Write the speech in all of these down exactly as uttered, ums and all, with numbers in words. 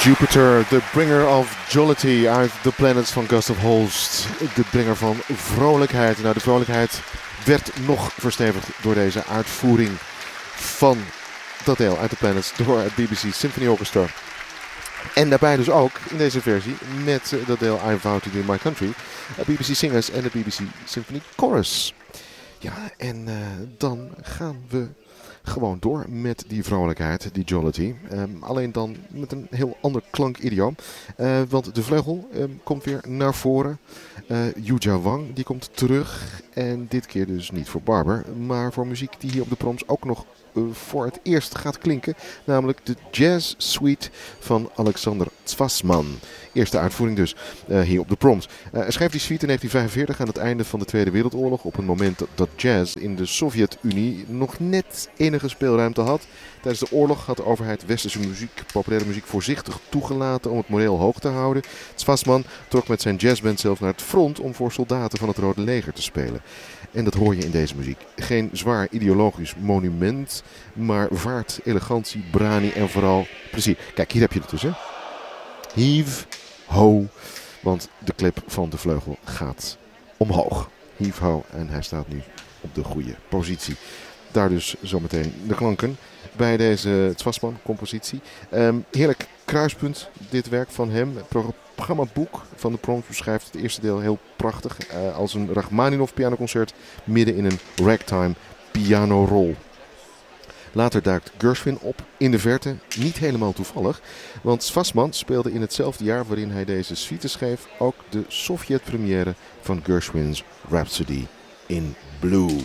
Jupiter, the bringer of jollity uit The Planets van Gustav Holst. De bringer van vrolijkheid. Nou, de vrolijkheid werd nog verstevigd door deze uitvoering van dat deel uit The Planets door het B B C Symphony Orchestra. En daarbij dus ook in deze versie met dat deel I Vow to Do My Country, B B C Singers en de B B C Symphony Chorus. Ja, en uh, dan gaan we gewoon door met die vrolijkheid, die jollity. Um, alleen dan met een heel ander klankidioom. Uh, want de vleugel um, komt weer naar voren. Uh, Yuja Wang die komt terug. En dit keer dus niet voor Barber, maar voor muziek die hier op de proms ook nog uh, voor het eerst gaat klinken. Namelijk de Jazz Suite van Alexander Tsvasman. Eerste uitvoering dus uh, hier op de proms. Uh, hij schreef die suite in negentien vijfenveertig aan het einde van de Tweede Wereldoorlog. Op een moment dat, dat jazz in de Sovjet-Unie nog net enige speelruimte had. Tijdens de oorlog had de overheid westerse muziek, populaire muziek voorzichtig toegelaten om het moreel hoog te houden. Tsvasman trok met zijn jazzband zelf naar het front om voor soldaten van het Rode Leger te spelen. En dat hoor je in deze muziek. Geen zwaar ideologisch monument, maar vaart, elegantie, brani en vooral plezier. Kijk, hier heb je het dus, hè. Heave, ho, want de klep van de vleugel gaat omhoog. Heave, ho, en hij staat nu op de goede positie. Daar dus zometeen de klanken bij deze Tsvasman-compositie. Um, heerlijk kruispunt, dit werk van hem. Het programmaboek van de proms beschrijft het eerste deel heel prachtig. Uh, als een Rachmaninov pianoconcert midden in een ragtime pianorol. Later duikt Gershwin op in de verte, niet helemaal toevallig. Want Tsvasman speelde in hetzelfde jaar waarin hij deze suite schreef ook de Sovjet-première van Gershwin's Rhapsody in Blue.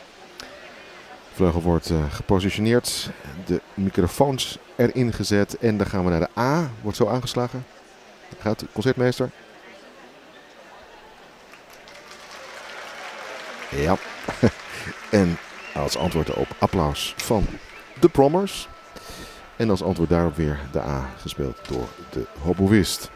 De vleugel wordt uh, gepositioneerd, de microfoons erin gezet en dan gaan we naar de A. Wordt zo aangeslagen. Gaat de concertmeester. Ja. En als antwoord op applaus van de Prommers. En als antwoord daarop weer de A, gespeeld door de hoboïst.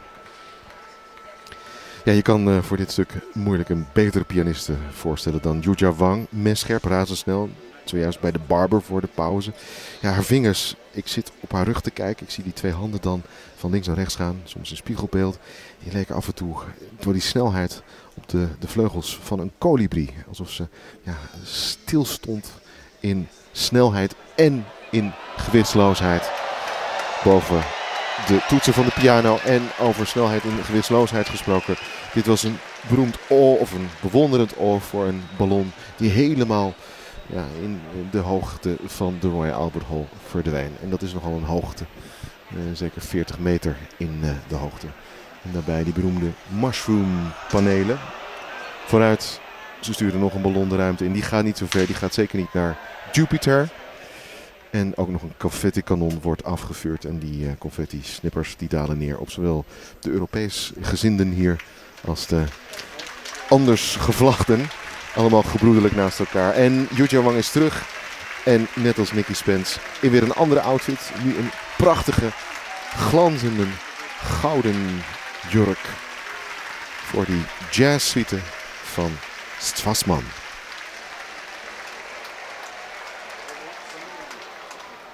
Ja, je kan uh, voor dit stuk moeilijk een betere pianiste voorstellen dan Yuja Wang. Messcherp, razendsnel. Zojuist bij de Barber voor de pauze. Ja, haar vingers, ik zit op haar rug te kijken. Ik zie die twee handen dan van links naar rechts gaan. Soms een spiegelbeeld. Die leken af en toe door die snelheid op de, de vleugels van een kolibrie. Alsof ze ja, stil stond in snelheid en in gewichtsloosheid. Boven de toetsen van de piano en over snelheid en gewichtsloosheid gesproken. Dit was een beroemd oor of een bewonderend oor voor een ballon die helemaal ja, in de hoogte van de Royal Albert Hall verdween. En dat is nogal een hoogte. Uh, zeker veertig meter in uh, de hoogte. En daarbij die beroemde mushroom panelen. Vooruit, ze sturen nog een ballon de ruimte in. Die gaat niet zo ver, die gaat zeker niet naar Jupiter. En ook nog een confetti-kanon wordt afgevuurd. En die uh, confetti-snippers die dalen neer op zowel de Europees gezinden hier als de anders gevlachten. Allemaal gebroederlijk naast elkaar. En Yuja Wang is terug. En net als Nicky Spence in weer een andere outfit. Nu een prachtige, glanzende, gouden jurk. Voor die jazzsuite van Tsvasman.